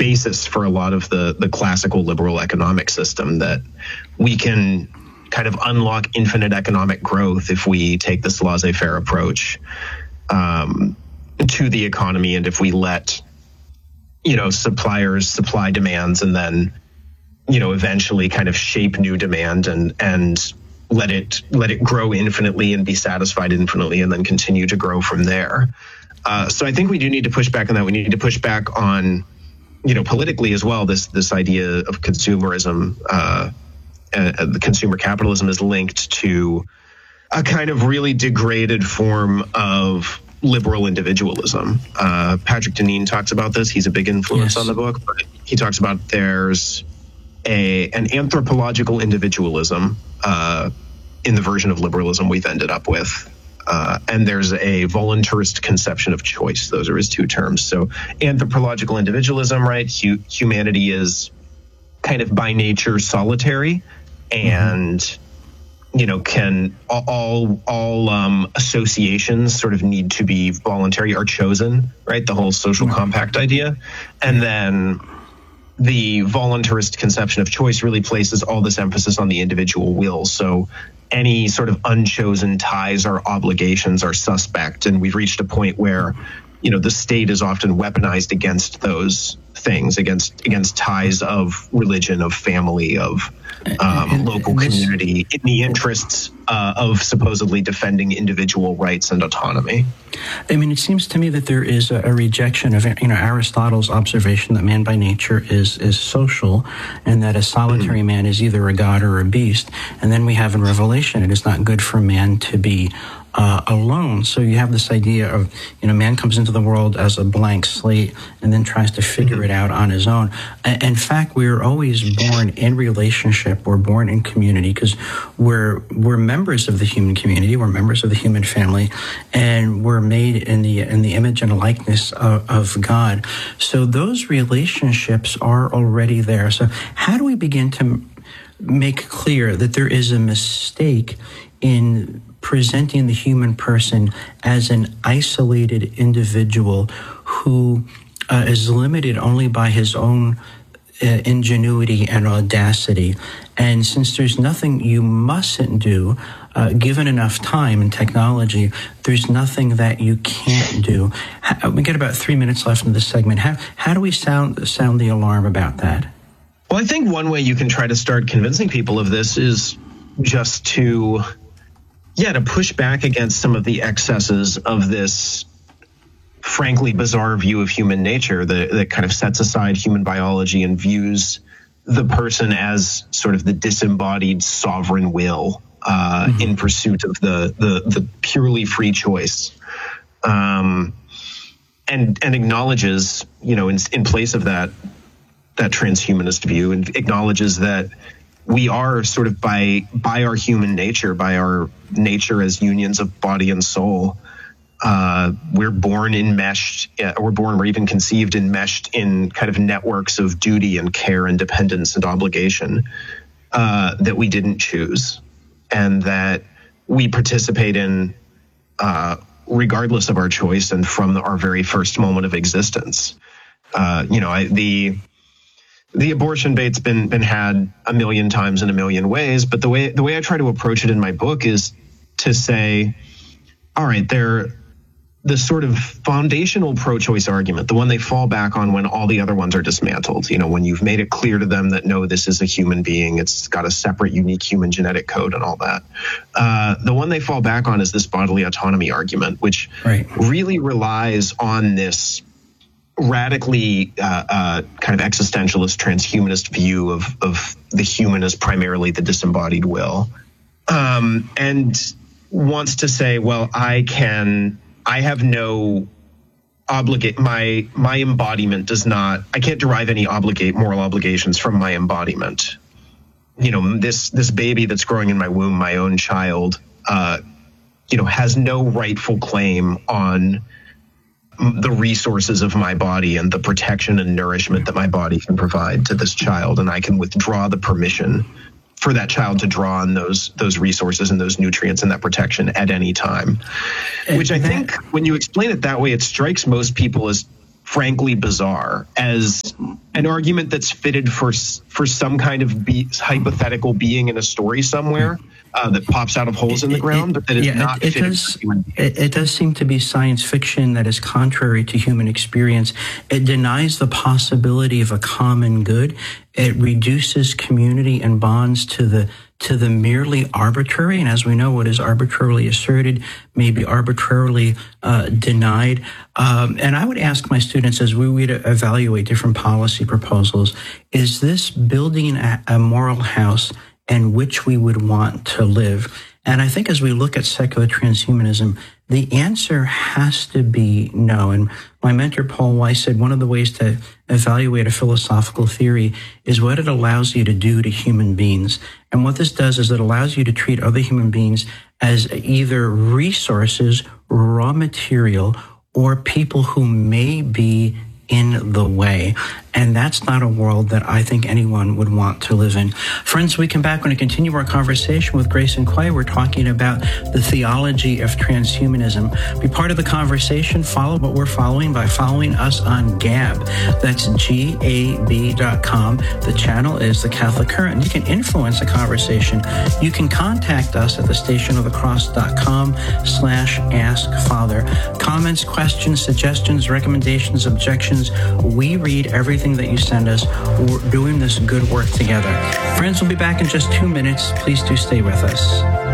basis for a lot of the classical liberal economic system, that we can kind of unlock infinite economic growth if we take this laissez-faire approach to the economy, and if we let suppliers supply demands and then eventually kind of shape new demand and let it grow infinitely and be satisfied infinitely and then continue to grow from there. So I think we do need to push back on that. We need to push back on politically as well, this idea of consumerism. The consumer capitalism is linked to a kind of really degraded form of liberal individualism. Patrick Deneen talks about this. He's a big influence on the book, but he talks about there's an anthropological individualism in the version of liberalism we've ended up with. And there's a voluntarist conception of choice. Those are his two terms. So anthropological individualism, right? Humanity is kind of by nature solitary, and can all associations sort of need to be voluntary or chosen, right? The whole social compact idea. And then the voluntarist conception of choice really places all this emphasis on the individual will. So any sort of unchosen ties or obligations are suspect. And we've reached a point where, the state is often weaponized against those things, against ties of religion, of family, of local community, in the interests of supposedly defending individual rights and autonomy. I mean, it seems to me that there is a rejection of Aristotle's observation that man by nature is social, and that a solitary man is either a god or a beast. And then we have in Revelation, it is not good for man to be alone. So you have this idea of, man comes into the world as a blank slate and then tries to figure it out on his own. In fact, we are always born in relationship. We're born in community because we're members of the human community. We're members of the human family, and we're made in the image and likeness of God. So those relationships are already there. So how do we begin to make clear that there is a mistake in presenting the human person as an isolated individual who is limited only by his own ingenuity and audacity? And since there's nothing you mustn't do, given enough time and technology, there's nothing that you can't do. We got about 3 minutes left in this segment. How do we sound the alarm about that? Well, I think one way you can try to start convincing people of this is just to push back against some of the excesses of this frankly bizarre view of human nature that kind of sets aside human biology and views the person as sort of the disembodied sovereign will in pursuit of the purely free choice, and acknowledges, in place of that transhumanist view, and acknowledges that we are sort of by our human nature, by our nature as unions of body and soul, we're born enmeshed, we're even conceived enmeshed in kind of networks of duty and care and dependence and obligation that we didn't choose, and that we participate in regardless of our choice and from our very first moment of existence. The abortion bait's been had a million times in a million ways, but the way I try to approach it in my book is to say, all right, the sort of foundational pro-choice argument, the one they fall back on when all the other ones are dismantled, when you've made it clear to them that, no, this is a human being, it's got a separate, unique human genetic code and all that. The one they fall back on is this bodily autonomy argument, which really relies on this radically kind of existentialist, transhumanist view of the human as primarily the disembodied will, and wants to say, well, I have no my embodiment does not, I can't derive any moral obligations from my embodiment. This baby that's growing in my womb, my own child, has no rightful claim on the resources of my body and the protection and nourishment that my body can provide to this child. And I can withdraw the permission for that child to draw on those resources and those nutrients and that protection at any time. Which I think when you explain it that way, it strikes most people as frankly bizarre, as an argument that's fitted for some kind of hypothetical being in a story somewhere that pops out of holes in the ground, but that is not fitted for human beings. It does seem to be science fiction that is contrary to human experience. It denies the possibility of a common good. It reduces community and bonds to the merely arbitrary, and as we know, what is arbitrarily asserted may be arbitrarily denied. And I would ask my students, as we would evaluate different policy proposals, is this building a moral house in which we would want to live? And I think as we look at secular transhumanism, the answer has to be no. And my mentor, Paul Weiss, said one of the ways to evaluate a philosophical theory is what it allows you to do to human beings. And what this does is it allows you to treat other human beings as either resources, raw material, or people who may be in the way. And that's not a world that I think anyone would want to live in. Friends, we come back. We're going to continue our conversation with Grace and Clay. We're talking about the theology of transhumanism. Be part of the conversation. Follow what we're following by following us on Gab. That's GAB.com. The channel is The Catholic Current. You can influence the conversation. You can contact us at thestationofthecross.com/askfather. Comments, questions, suggestions, recommendations, objections. We read everything that you send us. We're doing this good work together. Friends, we'll be back in just 2 minutes. Please do stay with us.